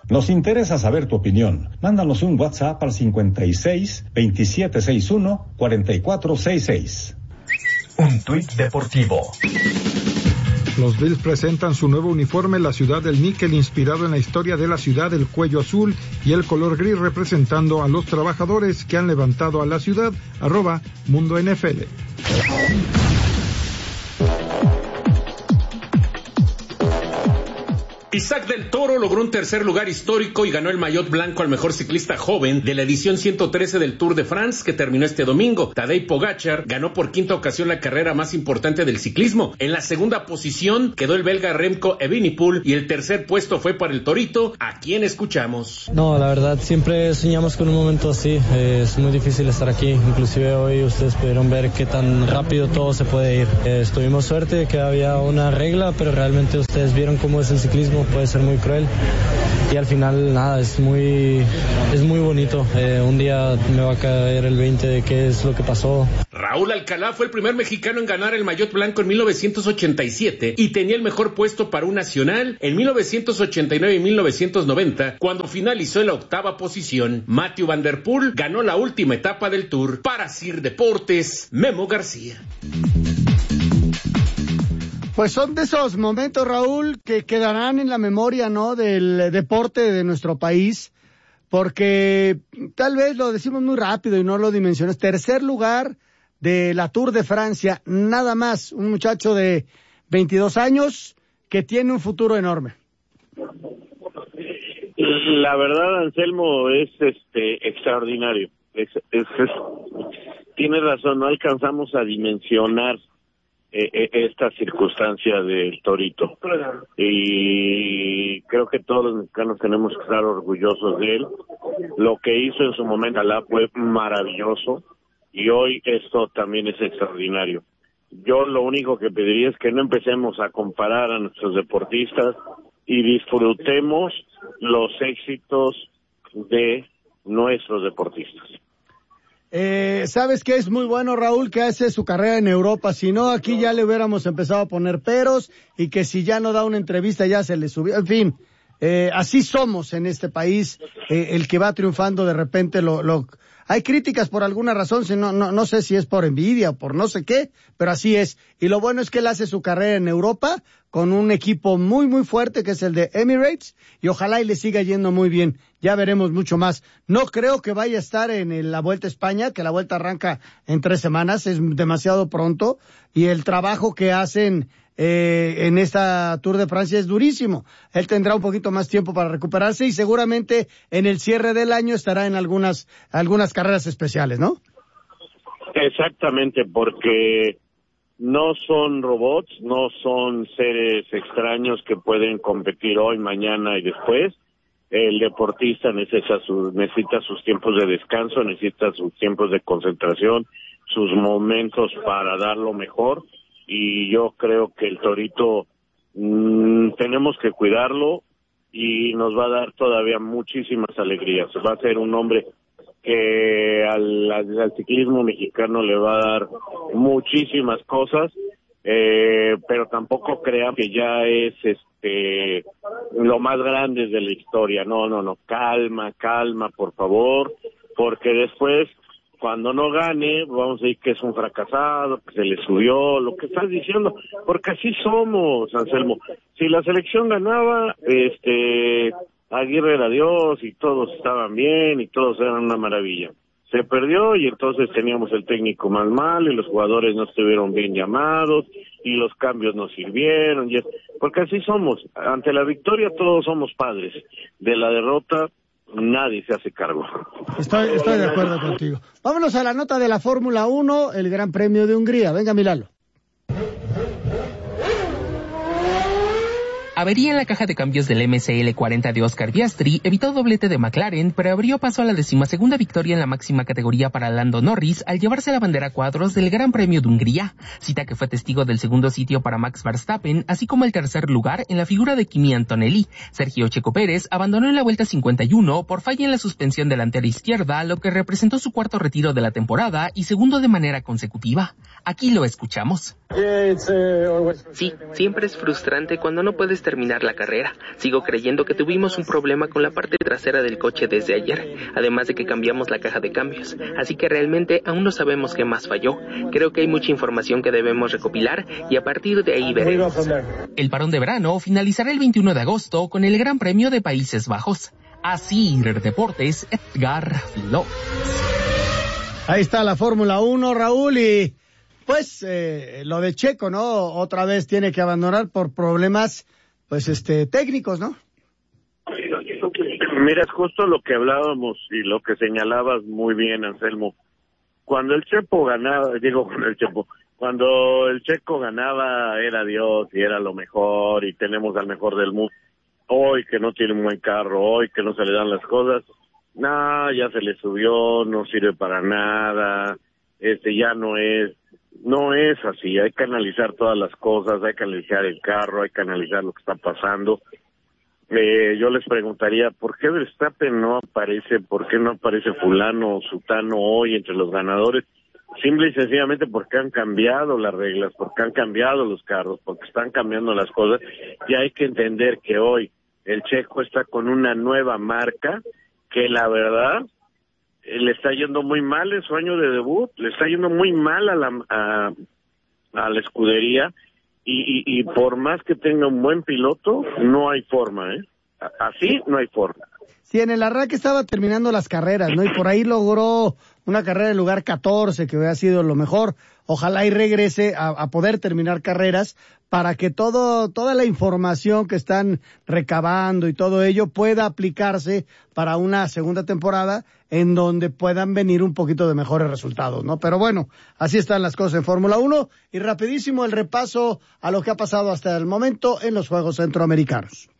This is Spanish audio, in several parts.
Nos interesa saber tu opinión. Mándanos un WhatsApp al 56 2761 4466. Un tuit deportivo. Los Bills presentan su nuevo uniforme, la ciudad del níquel, inspirado en la historia de la ciudad, el cuello azul y el color gris, representando a los trabajadores que han levantado a la ciudad. @Mundo NFL. Isaac del Toro logró un tercer lugar histórico y ganó el maillot blanco al mejor ciclista joven de la edición 113 del Tour de France, que terminó este domingo. Tadej Pogačar ganó por quinta ocasión la carrera más importante del ciclismo. En la segunda posición quedó el belga Remco Evenepoel y el tercer puesto fue para el Torito, a quien escuchamos. No, la verdad siempre soñamos con un momento así. Es muy difícil estar aquí. Inclusive hoy ustedes pudieron ver qué tan rápido todo se puede ir. Tuvimos suerte de que había una regla, pero realmente ustedes vieron cómo es el ciclismo. Puede ser muy cruel y al final nada, es muy bonito. Un día me va a caer el 20 de qué es lo que pasó. Raúl Alcalá fue el primer mexicano en ganar el maillot blanco en 1987 y tenía el mejor puesto para un nacional en 1989 y 1990, cuando finalizó en la octava posición. Matthew Van Der Poel ganó la última etapa del Tour. Para Sir Deportes, Memo García. Pues son de esos momentos, Raúl, que quedarán en la memoria, ¿no?, del deporte de nuestro país, porque tal vez lo decimos muy rápido y no lo dimensionas. Tercer lugar de la Tour de Francia, nada más, un muchacho de 22 años que tiene un futuro enorme. La verdad, Anselmo, es extraordinario. Tienes razón, no alcanzamos a dimensionar esta circunstancia del Torito, y creo que todos los mexicanos tenemos que estar orgullosos de él. Lo que hizo en su momento fue maravilloso y hoy esto también es extraordinario. Yo lo único que pediría es que no empecemos a comparar a nuestros deportistas y disfrutemos los éxitos de nuestros deportistas. ¿Sabes qué es muy bueno, Raúl? Que hace su carrera en Europa. Si no, aquí ya le hubiéramos empezado a poner peros y que si ya no da una entrevista ya se le subió. En fin, así somos en este país. El que va triunfando de repente hay críticas por alguna razón, no sé si es por envidia o por no sé qué, pero así es. Y lo bueno es que él hace su carrera en Europa con un equipo muy, muy fuerte que es el de Emirates y ojalá y le siga yendo muy bien. Ya veremos mucho más. No creo que vaya a estar en la Vuelta a España, que la Vuelta arranca en 3 semanas, es demasiado pronto y el trabajo que hacen en esta Tour de Francia es durísimo. Él tendrá un poquito más tiempo para recuperarse y seguramente en el cierre del año estará en algunas carreras especiales, ¿no? Exactamente, porque no son robots, no son seres extraños que pueden competir hoy, mañana y después. El deportista necesita sus tiempos de descanso, necesita sus tiempos de concentración, sus momentos para dar lo mejor. Y yo creo que el Torito tenemos que cuidarlo y nos va a dar todavía muchísimas alegrías. Va a ser un hombre que al ciclismo mexicano le va a dar muchísimas cosas, pero tampoco crean que ya es lo más grande de la historia. No, calma, por favor, porque después cuando no gane, vamos a decir que es un fracasado, que se le subió, lo que estás diciendo, porque así somos, Anselmo. Si la selección ganaba, Aguirre era Dios y todos estaban bien y todos eran una maravilla. Se perdió y entonces teníamos el técnico más mal y los jugadores no estuvieron bien llamados y los cambios no sirvieron, porque así somos. Ante la victoria todos somos padres, de la derrota nadie se hace cargo. Estoy de acuerdo contigo. Vámonos a la nota de la Fórmula 1, el Gran Premio de Hungría. Venga, Milalo. Avería en la caja de cambios del MSL 40 de Oscar Piastri evitó doblete de McLaren, pero abrió paso a la 12ª victoria en la máxima categoría para Lando Norris al llevarse la bandera a cuadros del Gran Premio de Hungría, cita que fue testigo del segundo sitio para Max Verstappen, así como el tercer lugar en la figura de Kimi Antonelli. Sergio Checo Pérez abandonó en la vuelta 51 por falla en la suspensión delantera izquierda, lo que representó su cuarto retiro de la temporada y segundo de manera consecutiva. Aquí lo escuchamos. Sí, siempre es frustrante cuando no puedes terminar la carrera. Sigo creyendo que tuvimos un problema con la parte trasera del coche desde ayer, además de que cambiamos la caja de cambios. Así que realmente aún no sabemos qué más falló. Creo que hay mucha información que debemos recopilar y a partir de ahí veremos. El parón de verano finalizará el 21 de agosto con el Gran Premio de Países Bajos. Así Deportes, Edgar Flores. Ahí está la Fórmula 1, Raúl, y pues lo de Checo, ¿no? Otra vez tiene que abandonar por problemas, pues, técnicos, ¿no? Mira, es justo lo que hablábamos y lo que señalabas muy bien, Anselmo. Cuando el Checo ganaba, cuando el Checo ganaba era Dios y era lo mejor y tenemos al mejor del mundo. Hoy que no tiene un buen carro, hoy que no se le dan las cosas, ya se le subió, no sirve para nada, ya no es así. Hay que analizar todas las cosas, hay que analizar el carro, hay que analizar lo que está pasando. Yo les preguntaría, ¿por qué Verstappen no aparece? ¿Por qué no aparece fulano o sutano hoy entre los ganadores? Simple y sencillamente porque han cambiado las reglas, porque han cambiado los carros, porque están cambiando las cosas, y hay que entender que hoy el Checo está con una nueva marca que la verdad le está yendo muy mal en su año de debut, le está yendo muy mal a la escudería, y por más que tenga un buen piloto, no hay forma, así no hay forma. Sí, en el arranque estaba terminando las carreras, ¿no? Y por ahí logró una carrera en lugar 14, que hubiera sido lo mejor. Ojalá y regrese a poder terminar carreras para que toda la información que están recabando y todo ello pueda aplicarse para una segunda temporada en donde puedan venir un poquito de mejores resultados, ¿no? Pero bueno, así están las cosas en Fórmula 1. Y rapidísimo el repaso a lo que ha pasado hasta el momento en los Juegos Centroamericanos.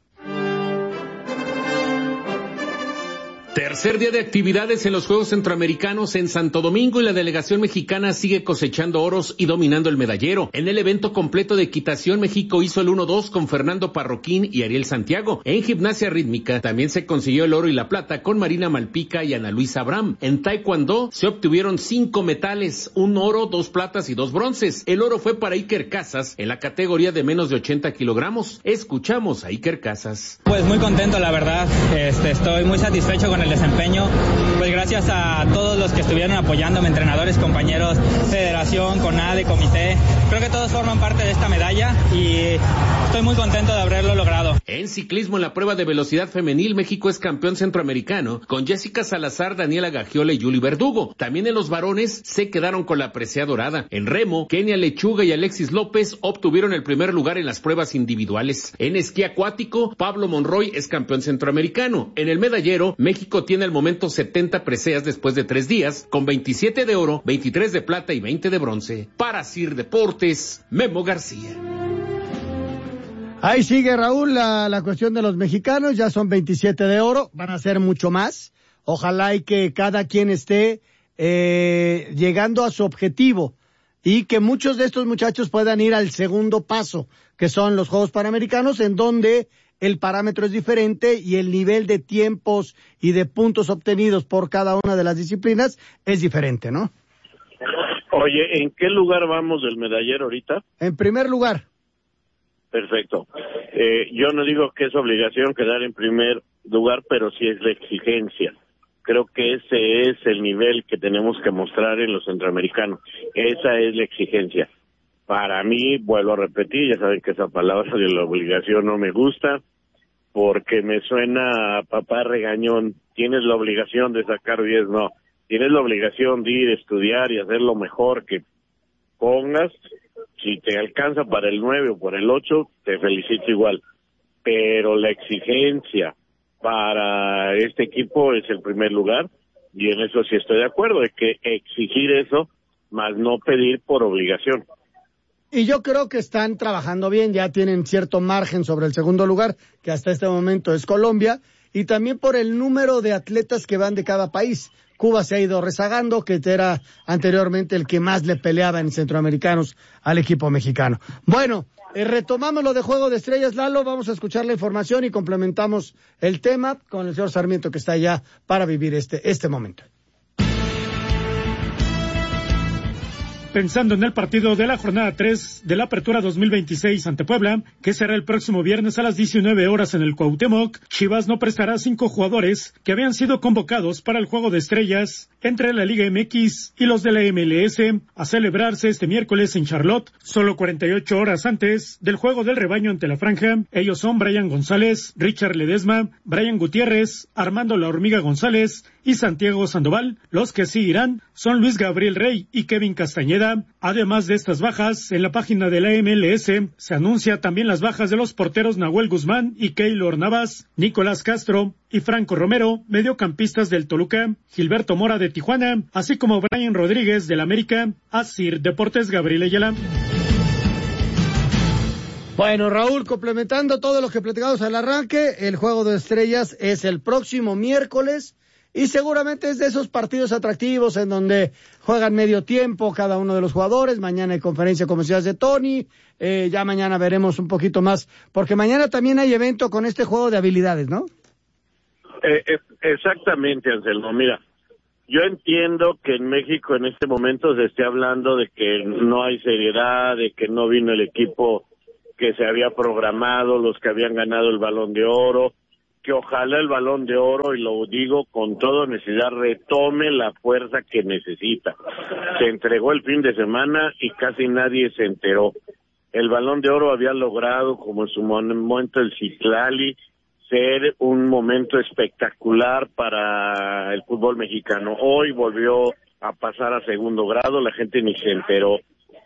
Tercer día de actividades en los Juegos Centroamericanos en Santo Domingo y la delegación mexicana sigue cosechando oros y dominando el medallero. En el evento completo de equitación, México hizo el 1-2 con Fernando Parroquín y Ariel Santiago. En gimnasia rítmica también se consiguió el oro y la plata con Marina Malpica y Ana Luisa Abraham. En taekwondo se obtuvieron 5 metales, 1 oro, 2 platas y 2 bronces. El oro fue para Iker Casas en la categoría de menos de 80 kilogramos. Escuchamos a Iker Casas. Pues muy contento, la verdad. Estoy muy satisfecho con el desempeño, pues gracias a todos los que estuvieron apoyándome, entrenadores, compañeros, federación, CONADE, comité. Creo que todos forman parte de esta medalla y estoy muy contento de haberlo logrado. En ciclismo, en la prueba de velocidad femenil, México es campeón centroamericano con Jessica Salazar, Daniela Gagiola y Yuli Verdugo. También en los varones se quedaron con la presea dorada. En remo, Kenia Lechuga y Alexis López obtuvieron el primer lugar en las pruebas individuales. En esquí acuático, Pablo Monroy es campeón centroamericano. En el medallero, México tiene al momento 70 preseas después de 3 días, con 27 de oro, 23 de plata y 20 de bronce. Para Sir Deportes, Memo García. Ahí sigue, Raúl, la cuestión de los mexicanos. Ya son 27 de oro, van a ser mucho más. Ojalá y que cada quien esté llegando a su objetivo y que muchos de estos muchachos puedan ir al segundo paso, que son los Juegos Panamericanos, en donde el parámetro es diferente y el nivel de tiempos y de puntos obtenidos por cada una de las disciplinas es diferente, ¿no? Oye, ¿en qué lugar vamos del medallero ahorita? En primer lugar. Perfecto. Yo no digo que es obligación quedar en primer lugar, pero sí es la exigencia. Creo que ese es el nivel que tenemos que mostrar en los centroamericanos. Esa es la exigencia. Para mí, vuelvo a repetir, ya saben que esa palabra de la obligación no me gusta, porque me suena a papá regañón. Tienes la obligación de sacar 10, no. Tienes la obligación de ir a estudiar y hacer lo mejor que pongas. Si te alcanza para el 9 o para el 8, te felicito igual. Pero la exigencia para este equipo es el primer lugar, y en eso sí estoy de acuerdo, de que exigir eso, más no pedir por obligación. Y yo creo que están trabajando bien, ya tienen cierto margen sobre el segundo lugar, que hasta este momento es Colombia, y también por el número de atletas que van de cada país. Cuba se ha ido rezagando, que era anteriormente el que más le peleaba en centroamericanos al equipo mexicano. Bueno, retomamos lo de Juego de Estrellas, Lalo, vamos a escuchar la información y complementamos el tema con el señor Sarmiento, que está allá para vivir este momento. pensando en el partido de la jornada 3 de la Apertura 2026 ante Puebla, que será el próximo viernes a las 19 horas en el Cuauhtémoc, Chivas no prestará 5 jugadores que habían sido convocados para el Juego de Estrellas entre la Liga MX y los de la MLS a celebrarse este miércoles en Charlotte, solo 48 horas antes del Juego del Rebaño ante la Franja. Ellos son Brian González, Richard Ledesma, Brian Gutiérrez, Armando La Hormiga González y Santiago Sandoval. Los que sí irán son Luis Gabriel Rey y Kevin Castañeda. Además de estas bajas, en la página de la MLS se anuncia también las bajas de los porteros Nahuel Guzmán y Keylor Navas, Nicolás Castro y Franco Romero, mediocampistas del Toluca, Gilberto Mora de Tijuana, así como Brian Rodríguez del América. Asir Deportes, Gabriel Ayala. Bueno, Raúl, complementando todo lo que platicamos al arranque, el Juego de Estrellas es el próximo miércoles y seguramente es de esos partidos atractivos en donde juegan medio tiempo cada uno de los jugadores. Mañana hay conferencia como decías de Tony, ya mañana veremos un poquito más, porque mañana también hay evento con este juego de habilidades, ¿no? Exactamente, Anselmo. Mira, yo entiendo que en México en este momento se esté hablando de que no hay seriedad, de que no vino el equipo que se había programado, los que habían ganado el Balón de Oro, que ojalá el Balón de Oro, y lo digo con toda honestidad, retome la fuerza que necesita. Se entregó el fin de semana y casi nadie se enteró. El Balón de Oro había logrado, como en su momento el Citlali, ser un momento espectacular para el fútbol mexicano. Hoy volvió a pasar a segundo grado, la gente ni se enteró.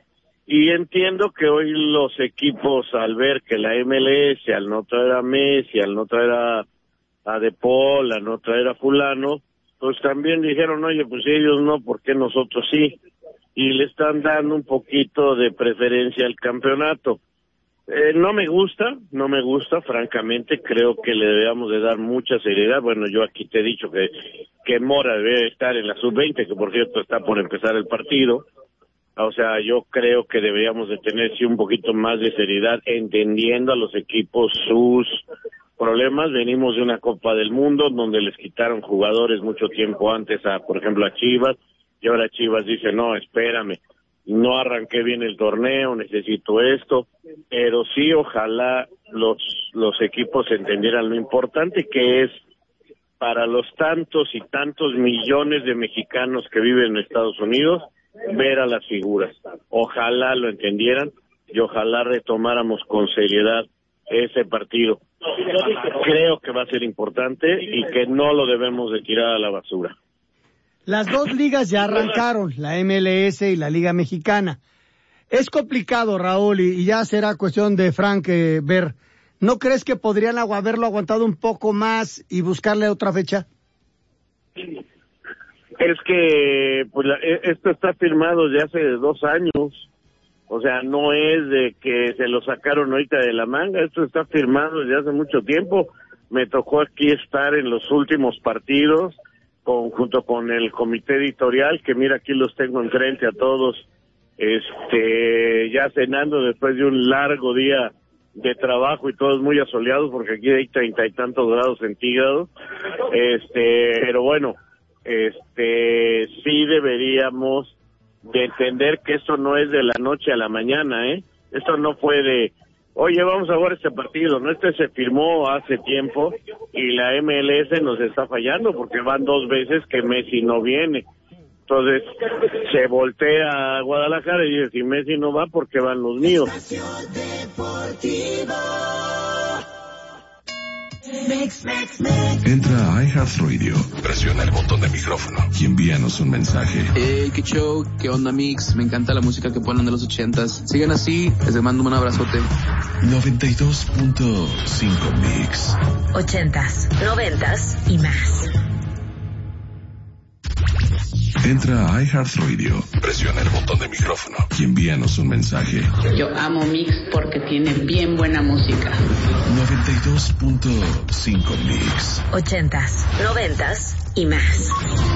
Y entiendo que hoy los equipos, al ver que la MLS, al no traer a Messi, al no traer a De Paul, al no traer a fulano, pues también dijeron, oye, pues ellos no, ¿por qué nosotros sí? Y le están dando un poquito de preferencia al campeonato. No me gusta, francamente, creo que le debemos de dar mucha seriedad. Bueno, yo aquí te he dicho que Mora debe estar en la sub-20, que por cierto está por empezar el partido. O sea, yo creo que deberíamos de tener sí un poquito más de seriedad, entendiendo a los equipos sus problemas. Venimos de una Copa del Mundo donde les quitaron jugadores mucho tiempo antes, por ejemplo, a Chivas, y ahora Chivas dice, no, espérame, no arranqué bien el torneo, necesito esto, pero sí, ojalá los equipos entendieran lo importante que es para los tantos y tantos millones de mexicanos que viven en Estados Unidos, ver a las figuras. Ojalá lo entendieran y ojalá retomáramos con seriedad ese partido. Creo que va a ser importante y que no lo debemos de tirar a la basura. Las dos ligas ya arrancaron, la MLS y la Liga Mexicana. Es complicado, Raúl, y ya será cuestión de Frank ver. ¿No crees que podrían haberlo aguantado un poco más y buscarle otra fecha? Es que pues esto está firmado desde hace 2 años, o sea, no es de que se lo sacaron ahorita de la manga, esto está firmado desde hace mucho tiempo. Me tocó aquí estar en los últimos partidos, junto con el comité editorial, que mira, aquí los tengo enfrente a todos, ya cenando después de un largo día de trabajo y todos muy asoleados, porque aquí hay 30 y tantos grados centígrados, pero bueno, sí deberíamos de entender que esto no es de la noche a la mañana, esto no fue de, oye, vamos a jugar este partido, no, se firmó hace tiempo y la MLS nos está fallando porque van 2 veces que Messi no viene. Entonces se voltea a Guadalajara y dice, si Messi no va, ¿por qué van los míos? Entra a iHeartRadio, presiona el botón de micrófono y envíanos un mensaje. Hey, qué show, qué onda, Mix, me encanta la música que ponen de los 80s. Sigan así, les mando un abrazote. 92.5 Mix. 80s, 90s y más. Entra a iHeartRadio, presiona el botón de micrófono y envíanos un mensaje. Yo amo Mix porque tiene bien buena música. 92.5 Mix. 80s, 90s y más.